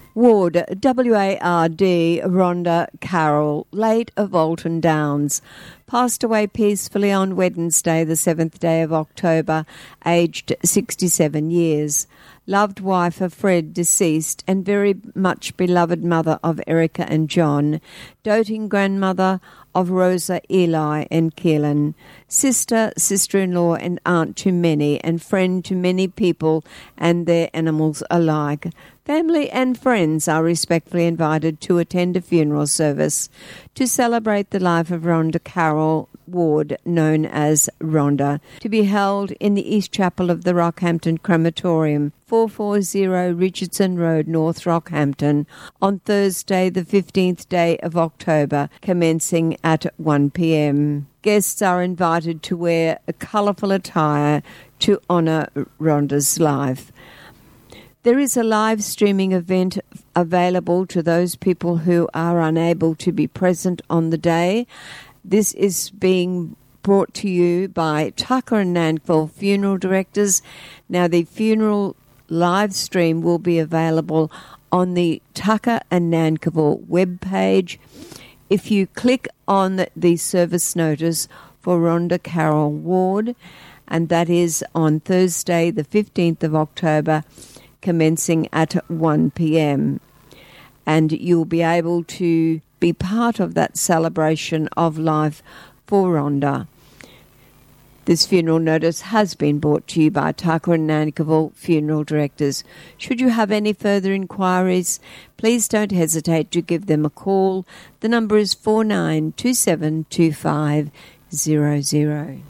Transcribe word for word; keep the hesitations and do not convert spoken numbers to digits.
Ward, W A R D, Rhonda Carroll, late of Alton Downs, passed away peacefully on Wednesday, the seventh day of October, aged sixty-seven years. Loved wife of Fred, deceased, and very much beloved mother of Erica and John, doting grandmother of Rosa, Eli, and Keelan, sister, sister-in-law, and aunt to many, and friend to many people and their animals alike. Family and friends are respectfully invited to attend a funeral service to celebrate the life of Rhonda Carroll Ward, known as Rhonda, to be held in the East Chapel of the Rockhampton Crematorium, four forty Richardson Road, North Rockhampton, on Thursday, the fifteenth day of October, commencing at one p m. Guests are invited to wear a colourful attire to honour Rhonda's life. There is a live streaming event available to those people who are unable to be present on the day. This is being brought to you by Tucker and Nankerville Funeral Directors. Now, the funeral live stream will be available on the Tucker and Nankerville webpage. If you click on the service notice for Rhonda Carroll Ward, and that is on Thursday, the fifteenth of October, commencing at one p m. And you'll be able to be part of that celebration of life for Rhonda. This funeral notice has been brought to you by Tucker and Nankerville Funeral Directors. Should you have any further inquiries, please don't hesitate to give them a call. The number is four nine two seven two five zero zero.